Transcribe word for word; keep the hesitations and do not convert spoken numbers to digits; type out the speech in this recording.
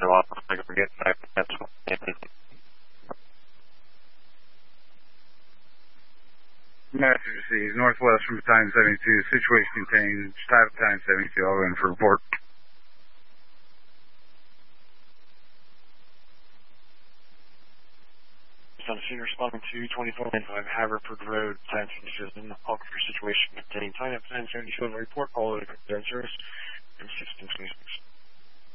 a lot of like forget five minutes. Massachusetts, northwest from time seventy-two, situation contained, type of time seventy-two, I'll go in for report. Son of Senior responding to twenty-four ninety-five Haverford Road, time seventy-seven, all for situation contained, time at time seventy-two, report, all of the service, and sixteen twenty-six.